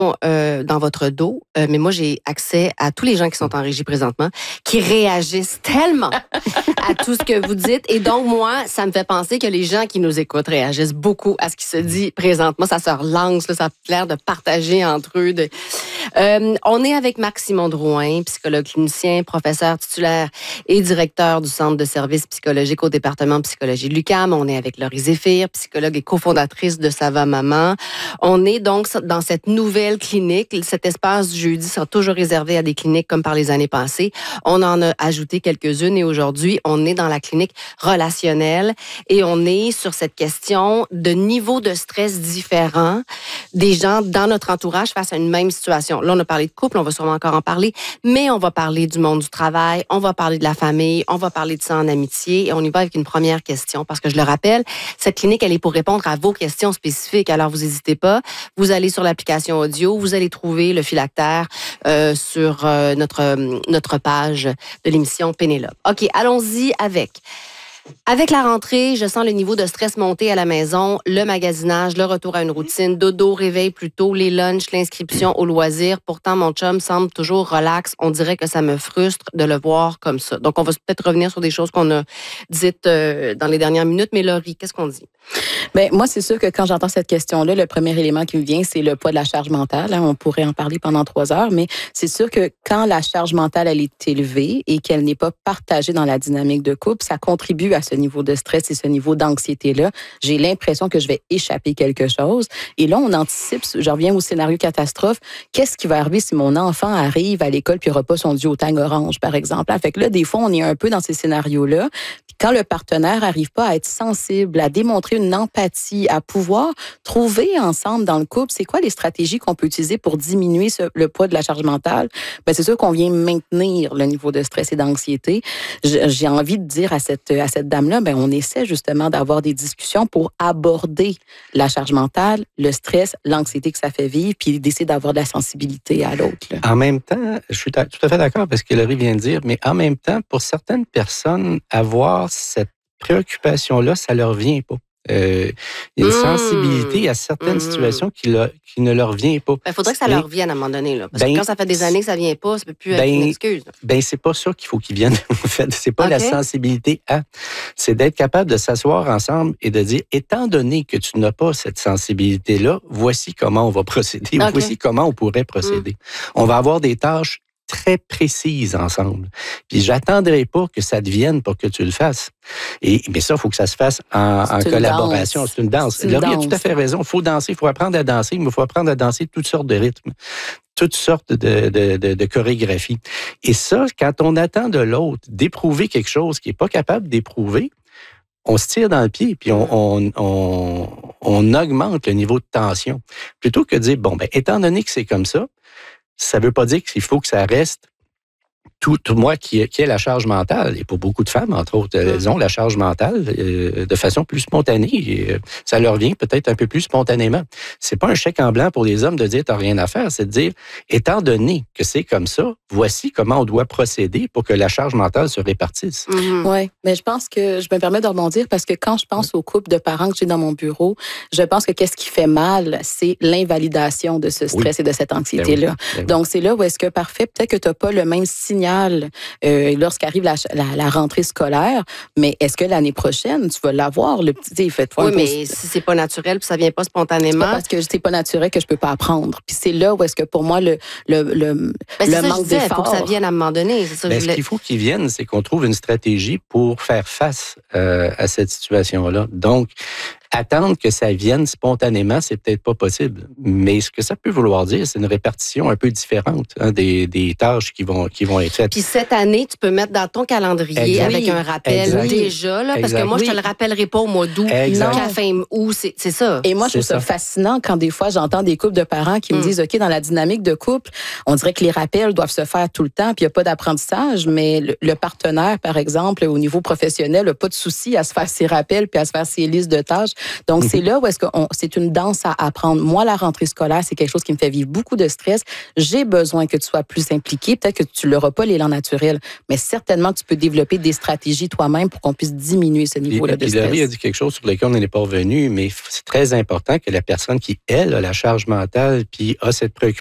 dans votre dos, mais moi, j'ai accès à tous les gens qui sont en régie présentement, qui réagissent tellement à tout ce que vous dites. Et donc, moi, ça me fait penser que les gens qui nous écoutent réagissent beaucoup à ce qui se dit présentement. Ça se relance, là, ça a l'air de partager entre eux. On est avec Marc-Simon Drouin, psychologue clinicien, professeur titulaire et directeur du Centre de services psychologiques au département de psychologie de l'UQAM. On est avec Laurie Zéphir, psychologue et cofondatrice de Ça va maman. On est donc dans cette nouvelle clinique. Cet espace du jeudi sera toujours réservé à des cliniques comme par les années passées. On en a ajouté quelques-unes et aujourd'hui, on est dans la clinique relationnelle et on est sur cette question de niveau de stress différent des gens dans notre entourage face à une même situation. Là, on a parlé de couple, on va sûrement encore en parler, mais on va parler du monde du travail, on va parler de la famille, on va parler de ça en amitié et on y va avec une première question parce que je le rappelle, cette clinique, elle est pour répondre à vos questions spécifiques. Alors, vous n'hésitez pas. Vous allez sur l'application audio, vous allez trouver le phylactère sur notre page de l'émission Pénélope. OK, allons-y avec la rentrée, je sens le niveau de stress monter à la maison, le magasinage, le retour à une routine, dodo, réveil plus tôt, les lunchs, l'inscription au loisir. Pourtant, mon chum semble toujours relax. On dirait que ça me frustre de le voir comme ça. Donc, on va peut-être revenir sur des choses qu'on a dites dans les dernières minutes. Mais Laurie, qu'est-ce qu'on dit? Bien, moi, c'est sûr que quand j'entends cette question-là, le premier élément qui me vient, c'est le poids de la charge mentale. On pourrait en parler pendant 3 heures, mais c'est sûr que quand la charge mentale, elle est élevée et qu'elle n'est pas partagée dans la dynamique de couple, ça contribue à ce niveau de stress et ce niveau d'anxiété-là. J'ai l'impression que je vais échapper quelque chose. Et là, on anticipe, je reviens au scénario catastrophe, qu'est-ce qui va arriver si mon enfant arrive à l'école puis il n'aura pas son duotang orange, par exemple. Fait que là, des fois, on est un peu dans ces scénarios-là. Puis quand le partenaire n'arrive pas à être sensible, à démontrer une empathie, à pouvoir trouver ensemble dans le couple, c'est quoi les stratégies qu'on peut utiliser pour diminuer le poids de la charge mentale? Ben, c'est sûr qu'on vient maintenir le niveau de stress et d'anxiété. J'ai envie de dire à cette dame-là, ben, on essaie justement d'avoir des discussions pour aborder la charge mentale, le stress, l'anxiété que ça fait vivre, puis d'essayer d'avoir de la sensibilité à l'autre. Là. En même temps, je suis tout à fait d'accord avec ce que Laurie vient de dire, mais en même temps, pour certaines personnes, avoir cette préoccupation-là, ça leur vient pas. Il y a une sensibilité à certaines situations qui ne leur vient pas. Il faudrait que ça leur vienne à un moment donné. Là, parce que quand ça fait des années que ça ne vient pas, ça ne peut plus être une excuse. C'est pas ça qu'il faut qu'ils viennent. En fait, c'est pas la sensibilité à. C'est d'être capable de s'asseoir ensemble et de dire, étant donné que tu n'as pas cette sensibilité-là, voici comment on va procéder. Voici comment on pourrait procéder. On va avoir des tâches très précises ensemble. Puis j'attendrai pas que ça devienne pour que tu le fasses. Mais ça, il faut que ça se fasse en collaboration. C'est une danse. Laurie a tout à fait raison. Il faut danser, il faut apprendre à danser, mais il faut apprendre à danser toutes sortes de rythmes, toutes sortes de chorégraphies. Et ça, quand on attend de l'autre d'éprouver quelque chose qu'il n'est pas capable d'éprouver, on se tire dans le pied, puis on augmente le niveau de tension. Plutôt que de dire, étant donné que c'est comme ça ne veut pas dire qu'il faut que ça reste tout moi qui ai la charge mentale. Et pour beaucoup de femmes, entre autres, elles ont la charge mentale de façon plus spontanée. Et, ça leur vient peut-être un peu plus spontanément. C'est pas un chèque en blanc pour les hommes de dire « t'as rien à faire », c'est de dire « étant donné que c'est comme ça, voici comment on doit procéder pour que la charge mentale se répartisse. » Oui, mais je pense que je me permets de rebondir parce que quand je pense au couple de parents que j'ai dans mon bureau, je pense que qu'est-ce qui fait mal, c'est l'invalidation de ce stress et de cette anxiété-là. Donc, c'est là où est-ce que parfait, peut-être que tu n'as pas le même signal lorsqu'arrive la rentrée scolaire, mais est-ce que l'année prochaine, tu vas l'avoir, le petit fait mais si c'est pas naturel puis ça vient pas spontanément. C'est pas parce que c'est pas naturel que je peux pas apprendre. Puis c'est là où est-ce que pour moi, le manque d'effort. Il faut que ça vienne à un moment donné. C'est ça ce qu'il faut qu'il vienne, c'est qu'on trouve une stratégie pour faire face à cette situation-là. Donc, attendre que ça vienne spontanément, c'est peut-être pas possible. Mais ce que ça peut vouloir dire, c'est une répartition un peu différente des tâches qui vont être faites. Puis cette année, tu peux mettre dans ton calendrier avec un rappel déjà, là, parce que moi, je te le rappellerai pas au mois d'août. Non, qu'à fin août, c'est ça. Et moi, je trouve ça fascinant quand des fois, j'entends des couples de parents qui me disent, OK, dans la dynamique de couple, on dirait que les rappels doivent se faire tout le temps, puis il n'y a pas d'apprentissage, mais le partenaire, par exemple, au niveau professionnel, n'a pas de souci à se faire ses rappels puis à se faire ses listes de tâches. Donc, c'est là où est-ce que c'est une danse à apprendre. Moi, la rentrée scolaire, c'est quelque chose qui me fait vivre beaucoup de stress. J'ai besoin que tu sois plus impliqué. Peut-être que tu n'auras pas l'élan naturel, mais certainement que tu peux développer des stratégies toi-même pour qu'on puisse diminuer ce niveau-là de stress. Laurie a dit quelque chose sur lequel on n'est pas revenu, mais c'est très important que la personne qui, elle, a la charge mentale puis a cette préoccupation